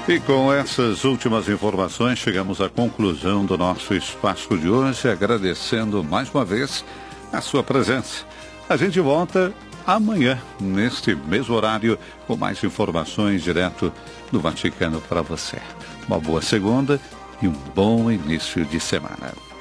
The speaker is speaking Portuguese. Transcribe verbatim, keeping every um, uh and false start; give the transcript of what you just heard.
E com essas últimas informações, chegamos à conclusão do nosso espaço de hoje, agradecendo mais uma vez a sua presença. A gente volta amanhã, neste mesmo horário, com mais informações direto do Vaticano para você. Uma boa segunda e um bom início de semana.